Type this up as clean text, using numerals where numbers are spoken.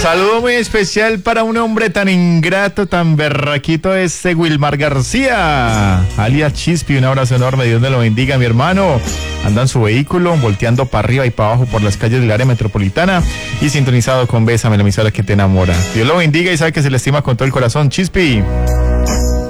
Saludo muy especial para un hombre tan ingrato, tan berraquito, Wilmar García, alias Chispi. Un abrazo enorme, Dios me lo bendiga, mi hermano. Anda en su vehículo, volteando para arriba y para abajo por las calles del área metropolitana y sintonizado con Bésame, la emisora que te enamora. Dios lo bendiga y sabe que se le estima con todo el corazón, Chispi.